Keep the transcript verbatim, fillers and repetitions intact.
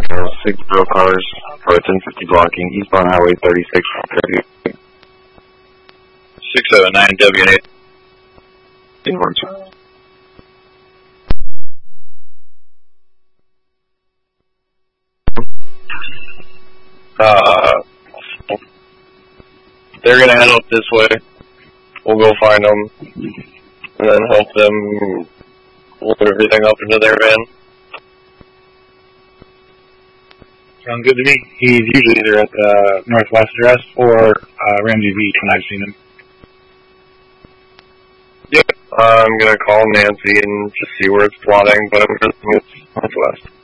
six zero cars for a ten fifty blocking eastbound Highway thirty-six. six seven nine W eight. Uh, they're gonna head up this way. We'll go find them, and then help them load everything up into their van. Sounds good to me. He's usually either at the Northwest Address or uh, Ramsey Beach when I've seen him. Yep. I'm gonna call Nancy and just see where it's plotting, but I'm guessing it's Northwest.